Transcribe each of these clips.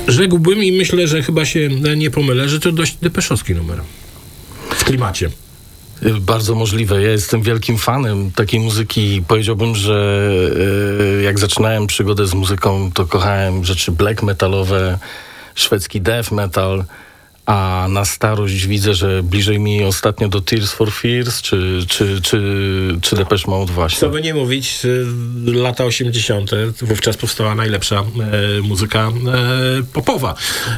Rzekłbym i myślę, że chyba się nie pomylę, że to dość depeszowski numer. W klimacie. Bardzo możliwe. Ja jestem wielkim fanem takiej muzyki. Powiedziałbym, że jak zaczynałem przygodę z muzyką, to kochałem rzeczy black metalowe, szwedzki death metal, a na starość widzę, że bliżej mi ostatnio do Tears for Fears czy Depeche Mode właśnie. Co by nie mówić, lata 80. wówczas powstała najlepsza muzyka popowa.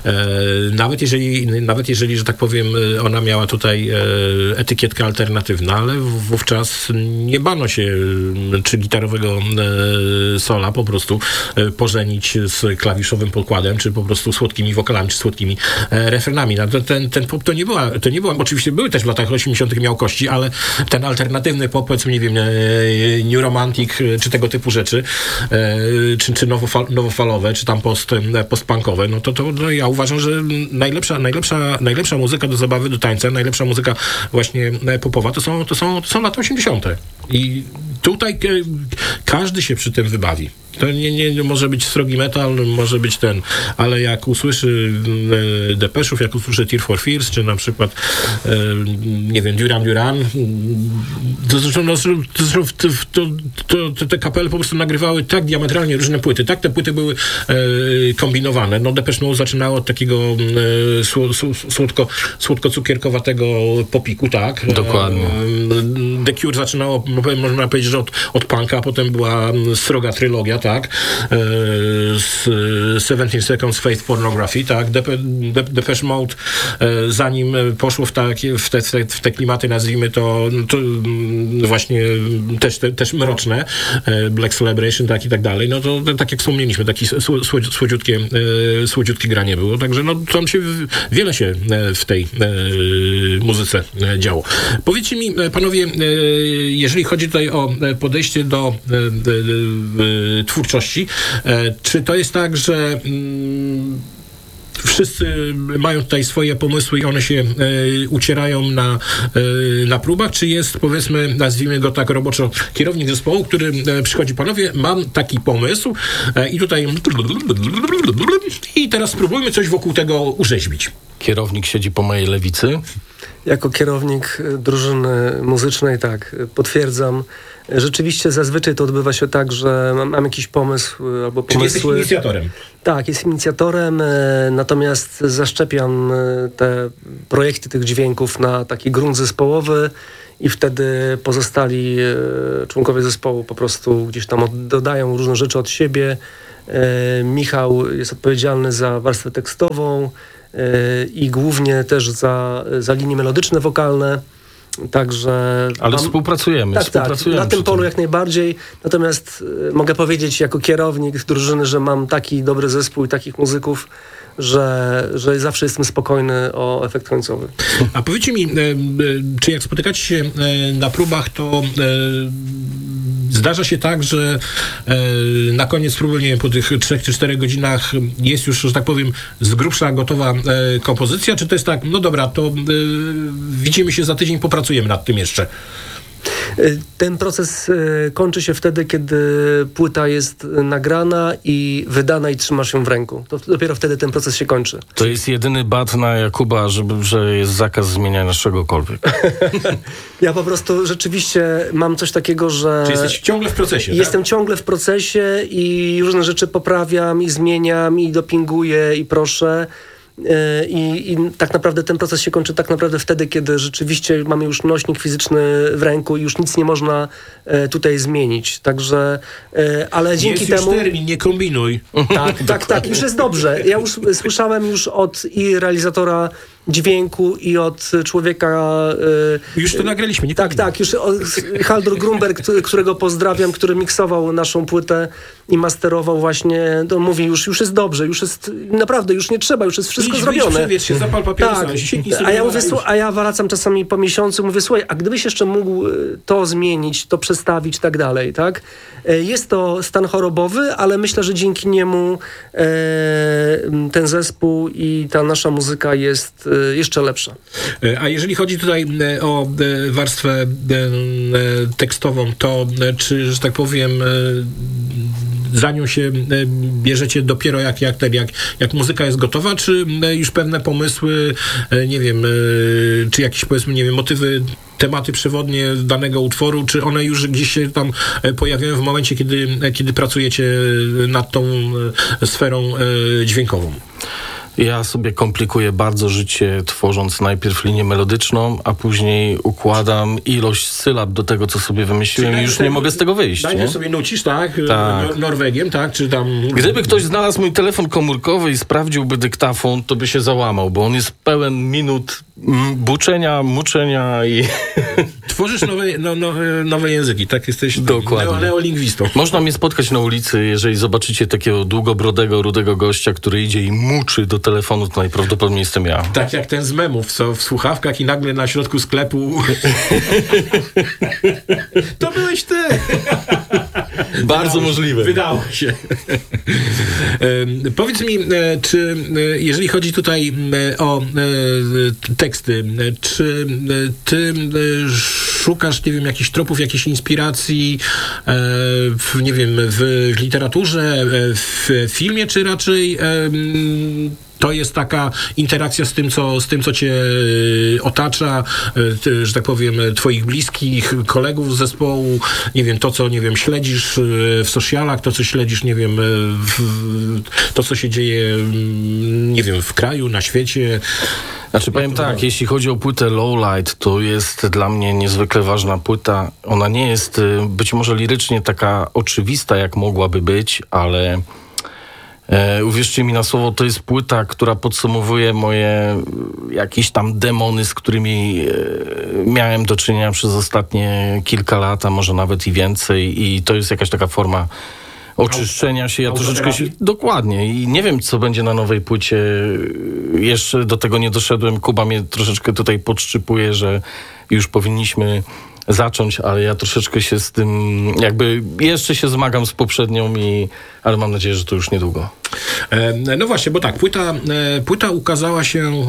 Nawet jeżeli, że tak powiem, ona miała tutaj etykietkę alternatywna, ale wówczas nie bano się czy gitarowego sola po prostu pożenić z klawiszowym podkładem, czy po prostu słodkimi wokalami, czy słodkimi refrenami. Ten pop to nie była, oczywiście były też w latach 80. miał kości, ale ten alternatywny pop, powiedzmy, nie wiem, New Romantic, czy tego typu rzeczy, czy nowofalowe, czy tam postpunkowe, no to ja uważam, że najlepsza muzyka do zabawy, do tańca, najlepsza muzyka właśnie popowa, to są lata 80. I tutaj każdy się przy tym wybawi. To nie może być srogi metal, może być ale jak usłyszy Depeszów, jak usłyszy Tears for Fears, czy na przykład nie wiem, Duran Duran, to te kapele po prostu nagrywały tak diametralnie różne płyty, tak te płyty były kombinowane. No Depeche Mode zaczynało od takiego słodko-cukierkowatego popiku, tak? Dokładnie. The Cure zaczynało, można powiedzieć, że od punka, potem była sroga trylogia, tak? 17 Seconds Faith Pornography, tak? Depeche Mode, zanim poszło w te klimaty, nazwijmy to właśnie też mroczne, Black Celebration, tak i tak dalej, no to tak jak wspomnieliśmy, takie słodziutkie granie było, także no tam wiele się w tej muzyce działo. Powiedzcie mi, panowie, jeżeli chodzi tutaj o podejście do twórczości, czy to jest tak, że wszyscy mają tutaj swoje pomysły i one się ucierają na próbach, czy jest, powiedzmy, nazwijmy go tak roboczo, kierownik zespołu, który przychodzi, panowie, mam taki pomysł i tutaj i teraz spróbujmy coś wokół tego urzeźbić. Kierownik siedzi po mojej lewicy. Jako kierownik drużyny muzycznej, tak, potwierdzam. Rzeczywiście zazwyczaj to odbywa się tak, że mam jakiś pomysł albo pomysły. Czyli jesteś inicjatorem. Tak, jest inicjatorem, natomiast zaszczepiam te projekty tych dźwięków na taki grunt zespołowy i wtedy pozostali członkowie zespołu po prostu gdzieś tam dodają różne rzeczy od siebie. Michał jest odpowiedzialny za warstwę tekstową i głównie też za linie melodyczne, wokalne. Także ale współpracujemy. Tak, na tym polu jak najbardziej. Natomiast mogę powiedzieć jako kierownik drużyny, że mam taki dobry zespół i takich muzyków, że zawsze jestem spokojny o efekt końcowy. A powiedzcie mi, czy jak spotykacie się na próbach, to zdarza się tak, że na koniec próby, nie wiem, po tych 3 czy 4 godzinach jest już, że tak powiem, z grubsza gotowa kompozycja, czy to jest tak, no dobra, to widzimy się za tydzień, popracujemy nad tym jeszcze? Ten proces kończy się wtedy, kiedy płyta jest nagrana i wydana i trzymasz ją w ręku. To dopiero wtedy ten proces się kończy. To jest jedyny bat na Jakuba, że jest zakaz zmieniania czegokolwiek. Ja po prostu rzeczywiście mam coś takiego, że... Czy jesteś ciągle w procesie? Jestem ciągle w procesie i różne rzeczy poprawiam i zmieniam i dopinguję i proszę. I tak naprawdę ten proces się kończy tak naprawdę wtedy, kiedy rzeczywiście mamy już nośnik fizyczny w ręku i już nic nie można tutaj zmienić. Także, ale dzięki jest temu... Jest termin, nie kombinuj. Tak, już jest dobrze. Ja już słyszałem już od i realizatora dźwięku i od człowieka... Już to nagraliśmy, nie? Tak, już Haldur Grunberg, którego pozdrawiam, który miksował naszą płytę i masterował właśnie, to mówi, już jest dobrze, już jest naprawdę, już nie trzeba, już jest wszystko zrobione. Przewiedz się, zapal papierosa, a ja wracam czasami po miesiącu, mówię, słuchaj, a gdybyś jeszcze mógł to zmienić, to przestawić i tak dalej, tak? Jest to stan chorobowy, ale myślę, że dzięki niemu ten zespół i ta nasza muzyka jest jeszcze lepsza. A jeżeli chodzi tutaj o warstwę tekstową, to czy, że tak powiem, za nią się bierzecie dopiero jak muzyka jest gotowa, czy już pewne pomysły, nie wiem, czy jakieś, powiedzmy, nie wiem, motywy, tematy przewodnie danego utworu, czy one już gdzieś się tam pojawiają w momencie, kiedy pracujecie nad tą sferą dźwiękową? Ja sobie komplikuję bardzo życie, tworząc najpierw linię melodyczną, a później układam ilość sylab do tego, co sobie wymyśliłem i już nie mogę z tego wyjść. Dajcie sobie nucisz, tak? Norwegiem, tak? Czy tam... Gdyby ktoś znalazł mój telefon komórkowy i sprawdziłby dyktafon, to by się załamał, bo on jest pełen minut buczenia, muczenia i... Tworzysz nowe języki, tak? Jesteś neolingwistą. Można mnie spotkać na ulicy, jeżeli zobaczycie takiego długobrodego, rudego gościa, który idzie i muczy do telefonu, to najprawdopodobniej jestem ja. Tak jak ten z memów, co w słuchawkach i nagle na środku sklepu... To byłeś ty! Bardzo możliwe. Wydało się. Powiedz mi, czy jeżeli chodzi tutaj o teksty, czy ty szukasz, nie wiem, jakichś tropów, jakiejś inspiracji nie wiem, w literaturze, w filmie, czy raczej to jest taka interakcja z tym, co cię otacza, że tak powiem, twoich bliskich, kolegów z zespołu, nie wiem, to, co, nie wiem, śledzisz w socialach, to, co śledzisz, nie wiem, to, co się dzieje, nie wiem, w kraju, na świecie. Znaczy, powiem tak, jeśli chodzi o płytę Lowlight, to jest dla mnie niezwykle ważna płyta. Ona nie jest być może lirycznie taka oczywista, jak mogłaby być, ale uwierzcie mi na słowo, to jest płyta, która podsumowuje moje jakieś tam demony, z którymi miałem do czynienia przez ostatnie kilka lat, a może nawet i więcej, i to jest jakaś taka forma oczyszczenia się. Ja troszeczkę się... Dokładnie. I nie wiem, co będzie na nowej płycie. Jeszcze do tego nie doszedłem. Kuba mnie troszeczkę tutaj podszczypuje, że już powinniśmy zacząć, ale ja troszeczkę się z tym jakby jeszcze się zmagam z poprzednią, ale mam nadzieję, że to już niedługo. No właśnie, bo tak, płyta ukazała się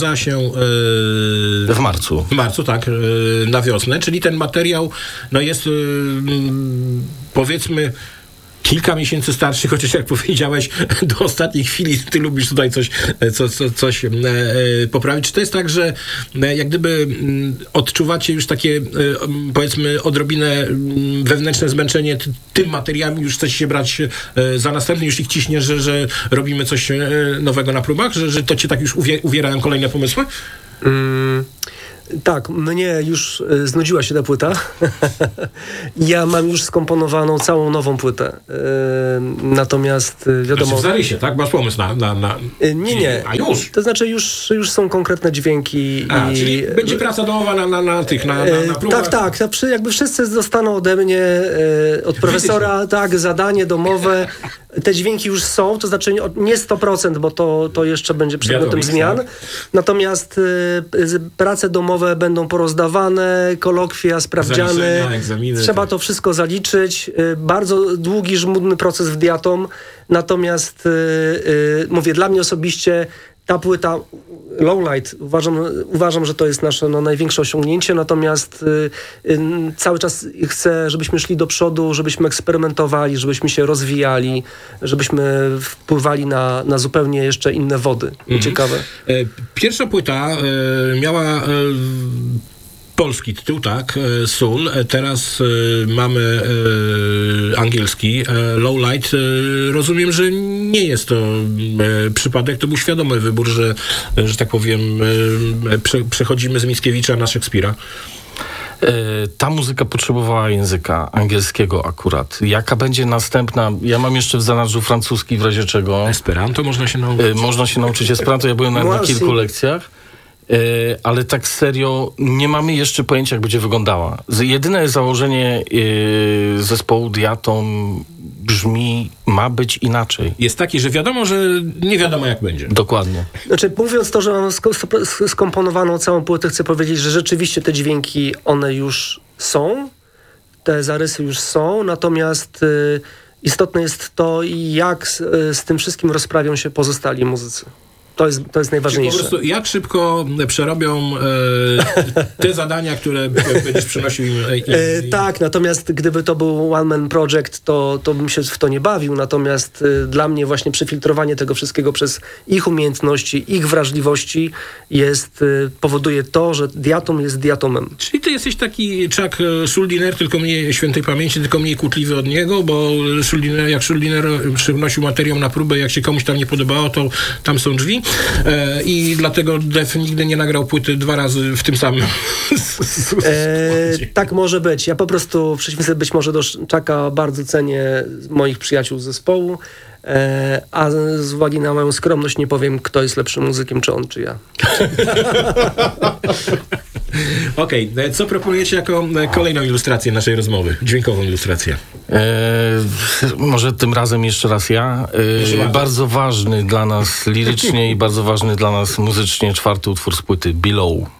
w marcu. W marcu, tak, na wiosnę, czyli ten materiał jest powiedzmy kilka miesięcy starszy, chociaż jak powiedziałeś, do ostatniej chwili ty lubisz tutaj coś poprawić. Czy to jest tak, że jak gdyby odczuwacie już takie, powiedzmy, odrobinę wewnętrzne zmęczenie tym materiałem, już chcecie się brać za następny, już ich ciśnie, że robimy coś nowego na próbach? Że to cię tak już uwierają kolejne pomysły? Tak, mnie już znudziła się ta płyta. Ja mam już skomponowaną całą nową płytę. Natomiast wiadomo... Znaczy w zarysie, tak? Masz pomysł na... Nie. A już? To znaczy już są konkretne dźwięki. Czyli będzie praca domowa na próbach? Tak. Jakby wszyscy dostaną ode mnie, od profesora, tak, zadanie domowe. Te dźwięki już są, to znaczy nie 100%, bo to jeszcze będzie przedmiotem zmian. Tak. Natomiast prace domowe będą porozdawane, kolokwia, sprawdziany. Egzaminy. Trzeba to wszystko zaliczyć. Bardzo długi, żmudny proces w diatom. Natomiast mówię, dla mnie osobiście ta płyta Lowlight, uważam, że to jest nasze największe osiągnięcie, natomiast cały czas chcę, żebyśmy szli do przodu, żebyśmy eksperymentowali, żebyśmy się rozwijali, żebyśmy wpływali na zupełnie jeszcze inne wody. Ciekawe. Pierwsza płyta miała polski tytuł, tak, Soul. Teraz mamy angielski, Lowlight. Rozumiem, że nie jest to przypadek, to był świadomy wybór, że tak powiem, przechodzimy z Mickiewicza na Szekspira. Ta muzyka potrzebowała języka angielskiego akurat. Jaka będzie następna? Ja mam jeszcze w zanadrzu francuski, w razie czego. Esperanto można się nauczyć. Można się nauczyć Esperanto. Ja byłem na kilku lekcjach. Ale tak serio nie mamy jeszcze pojęcia, jak będzie wyglądała. Jedyne założenie zespołu Diatom brzmi, ma być inaczej. Jest taki, że wiadomo, że nie wiadomo, jak będzie. Dokładnie. Znaczy, mówiąc to, że mam skomponowaną całą płytę, chcę powiedzieć, że rzeczywiście te dźwięki, one już są, te zarysy już są, natomiast istotne jest to, jak z tym wszystkim rozprawią się pozostali muzycy. To jest najważniejsze. Po prostu jak szybko przerobią te zadania, które będziesz przynosił im? Tak, natomiast gdyby to był one-man project, to bym się w to nie bawił. Natomiast dla mnie właśnie przefiltrowanie tego wszystkiego przez ich umiejętności, ich wrażliwości powoduje to, że Diatom jest Diatomem. Czyli ty jesteś taki Chuck Schuldiner, tylko mniej świętej pamięci, tylko mniej kłótliwy od niego, bo jak Schuldiner przynosił materiał na próbę, jak się komuś tam nie podobało, to tam są drzwi. I dlatego Def nigdy nie nagrał płyty 2 razy w tym samym tak może być. Ja po prostu w przeciwieństwie być może do Chucka bardzo cenię moich przyjaciół z zespołu, a z uwagi na moją skromność nie powiem, kto jest lepszym muzykiem, czy on, czy ja. Okej, co proponujecie jako kolejną ilustrację naszej rozmowy? Dźwiękową ilustrację. Może tym razem jeszcze raz ja. Bardzo ważny dla nas lirycznie i bardzo ważny dla nas muzycznie 4. utwór z płyty Below.